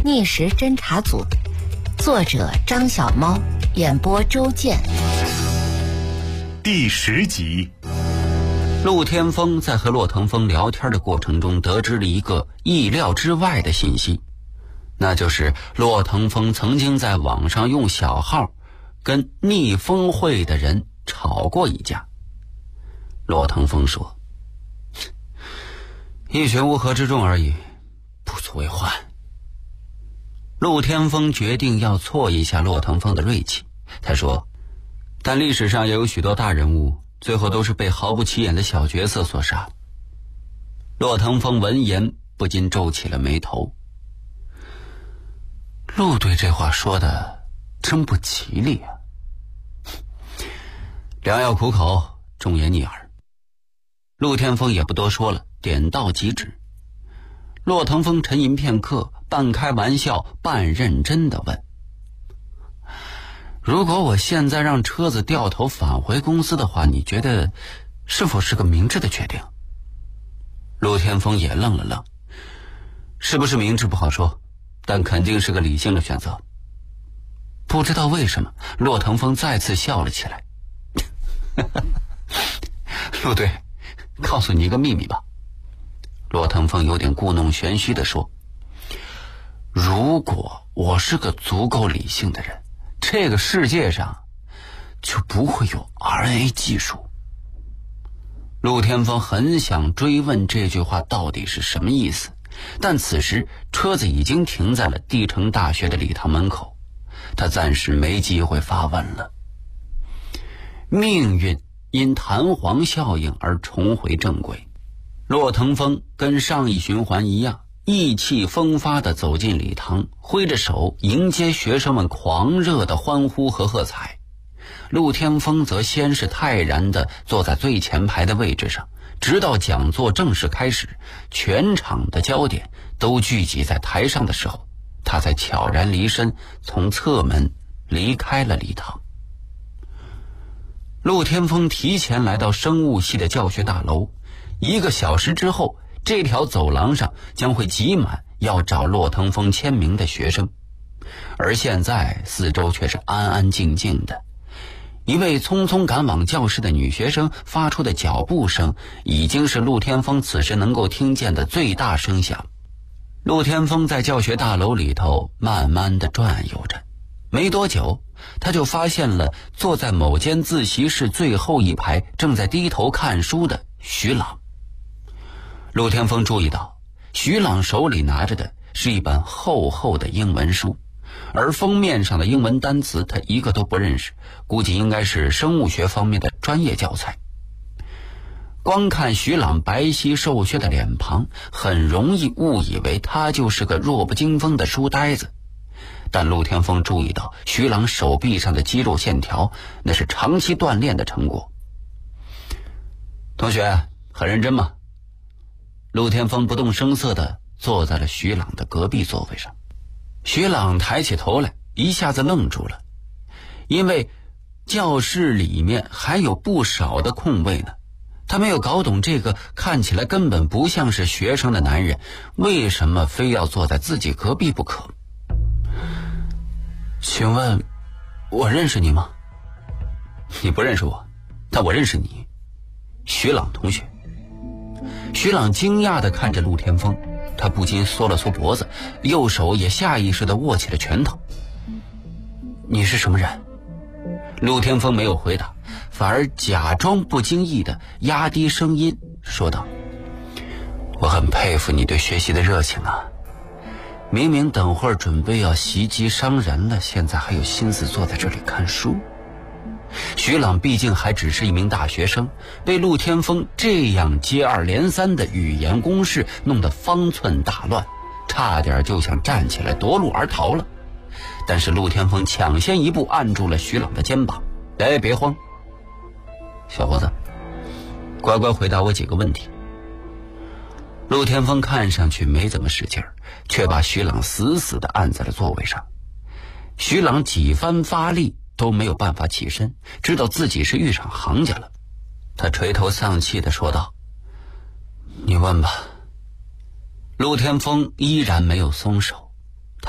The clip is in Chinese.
逆时侦查组，作者张小猫，演播周健。 第10集。 陆天风在和骆腾风聊天的过程中得知了一个意料之外的信息，那就是骆腾风曾经在网上用小号跟逆风会的人吵过一架。骆腾风说，一群乌合之众而已，不足为患。陆天风决定要挫一下骆腾风的锐气，他说，但历史上也有许多大人物最后都是被毫不起眼的小角色所杀。骆腾风闻言不禁皱起了眉头。陆队这话说的真不吉利啊。良药苦口，忠言逆耳。陆天风也不多说了，点到即止。骆腾风沉吟片刻，半开玩笑半认真地问，如果我现在让车子掉头返回公司的话，你觉得是否是个明智的决定？陆天风也愣了愣，是不是明智不好说，但肯定是个理性的选择。不知道为什么，骆腾风再次笑了起来。陆队，告诉你一个秘密吧。骆腾风有点故弄玄虚地说，如果我是个足够理性的人，这个世界上就不会有 RNA 技术。陆天风很想追问这句话到底是什么意思，但此时车子已经停在了帝城大学的礼堂门口，他暂时没机会发问了。命运因弹簧效应而重回正轨，骆腾风跟上一循环一样，意气风发地走进礼堂，挥着手迎接学生们狂热的欢呼和喝彩。陆天风则先是泰然地坐在最前排的位置上，直到讲座正式开始，全场的焦点都聚集在台上的时候，他才悄然离身，从侧门离开了礼堂。陆天风提前来到生物系的教学大楼，1个小时之后，这条走廊上将会挤满要找骆腾风签名的学生。而现在四周却是安安静静的，一位匆匆赶往教室的女学生发出的脚步声已经是陆天风此时能够听见的最大声响。陆天风在教学大楼里头慢慢地转悠着，没多久他就发现了坐在某间自习室最后一排正在低头看书的徐朗。陆天风注意到徐朗手里拿着的是一本厚厚的英文书，而封面上的英文单词他一个都不认识，估计应该是生物学方面的专业教材。光看徐朗白皙瘦削的脸庞，很容易误以为他就是个弱不禁风的书呆子。但陆天风注意到徐朗手臂上的肌肉线条，那是长期锻炼的成果。同学很认真吗？陆天风不动声色地坐在了徐朗的隔壁座位上。徐朗抬起头来，一下子愣住了，因为教室里面还有不少的空位呢。他没有搞懂这个看起来根本不像是学生的男人为什么非要坐在自己隔壁不可。请问我认识你吗？你不认识我，但我认识你，徐朗同学。徐朗惊讶地看着陆天风，他不禁缩了缩脖子，右手也下意识地握起了拳头。你是什么人？陆天风没有回答，反而假装不经意地压低声音说道，我很佩服你对学习的热情啊，明明等会儿准备要袭击伤人了，现在还有心思坐在这里看书。徐朗毕竟还只是一名大学生，被陆天风这样接二连三的语言攻势弄得方寸大乱，差点就想站起来夺路而逃了。但是陆天风抢先一步按住了徐朗的肩膀，别慌，小伙子，乖乖回答我几个问题。陆天风看上去没怎么使劲儿，却把徐朗死死地按在了座位上。徐朗几番发力都没有办法起身，知道自己是遇上行家了。他垂头丧气地说道，你问吧。陆天风依然没有松手，